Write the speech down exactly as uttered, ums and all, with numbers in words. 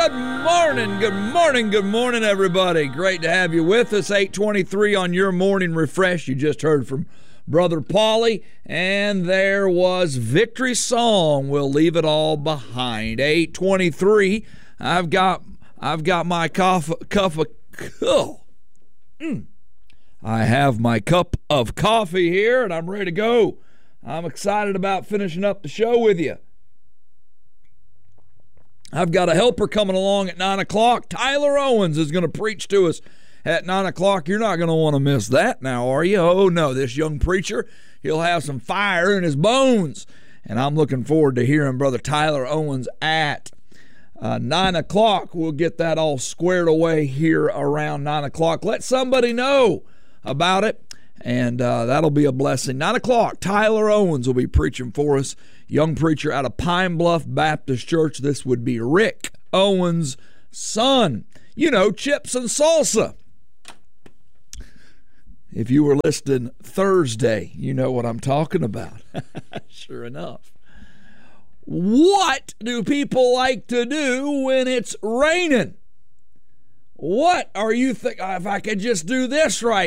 Good morning, good morning, good morning, everybody. Great to have you with us. eight twenty-three on your morning refresh. You just heard from Brother Paulie, and there was Victory Song, We'll Leave It All Behind. eight twenty-three. I've got I've got my cup cup of oh, mm. I have my cup of coffee here, and I'm ready to go. I'm excited about finishing up the show with you. I've got a helper coming along at nine o'clock. Tyler Owens is going to preach to us at nine o'clock. You're not going to want to miss that now, are you? Oh, no, this young preacher, he'll have some fire in his bones. And I'm looking forward to hearing Brother Tyler Owens at uh, nine o'clock. We'll get that all squared away here around nine o'clock. Let somebody know about it, and uh, that'll be a blessing. nine o'clock, Tyler Owens will be preaching for us. Young preacher out of Pine Bluff Baptist Church. This would be Rick Owens' son. You know, Chips and Salsa. If you were listening Thursday, you know what I'm talking about. Sure enough. What do people like to do when it's raining? What are you thinking? If I could just do this right